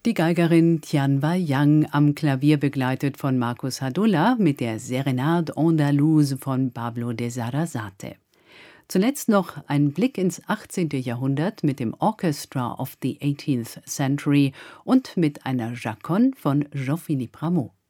Die Geigerin Tianwei Yang am Klavier begleitet von Marcus Hadulla mit der Serenade Andalouse von Pablo de Sarasate. Zuletzt noch ein Blick ins 18. Jahrhundert mit dem Orchestra of the 18th Century und mit einer Chaconne von Jean-Philippe Rameau.